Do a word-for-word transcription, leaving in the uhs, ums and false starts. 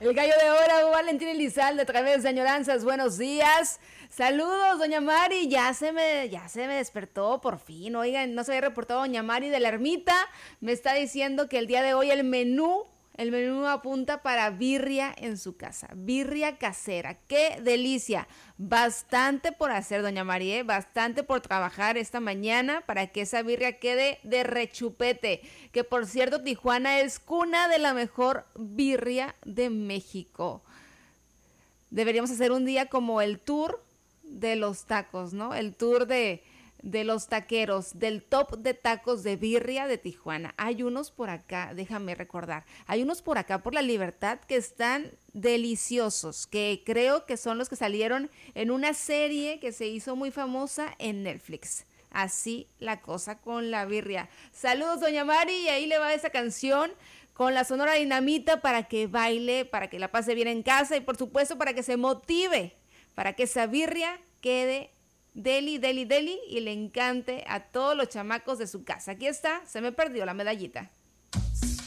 El gallo de oro, Valentín Elizalde, a través de Añoranzas. Buenos días. Saludos, doña Mari. Ya se me, ya se me despertó por fin. Oigan, no se había reportado doña Mari de la Ermita. Me está diciendo que el día de hoy el menú, el menú apunta para birria en su casa. Birria casera. ¡Qué delicia! Bastante por hacer, doña Mari, ¿eh? Bastante por trabajar esta mañana para que esa birria quede de rechupete. Que por cierto, Tijuana es cuna de la mejor birria de México. Deberíamos hacer un día como el tour de los tacos, ¿no? El tour de, de los taqueros, del top de tacos de birria de Tijuana. Hay unos por acá, déjame recordar, hay unos por acá por la Libertad que están deliciosos, que creo que son los que salieron en una serie que se hizo muy famosa en Netflix. Así la cosa con la birria. Saludos, doña Mari, y ahí le va esa canción con la Sonora Dinamita para que baile, para que la pase bien en casa y por supuesto para que se motive, para que esa birria quede deli, deli, deli y le encante a todos los chamacos de su casa. Aquí está, se me perdió la medallita.